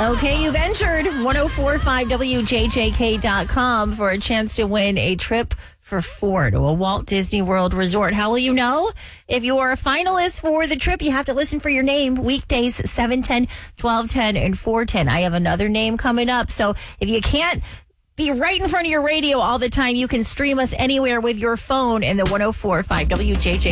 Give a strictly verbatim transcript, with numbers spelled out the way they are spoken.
Okay, you've entered ten forty-five W J J K dot com for a chance to win a trip for four to a Walt Disney World resort. How will you know? If you are a finalist for the trip, you have to listen for your name weekdays seven ten, twelve ten, and four ten. I have another name coming up. So if you can't be right in front of your radio all the time, you can stream us anywhere with your phone in the ten forty-five W J J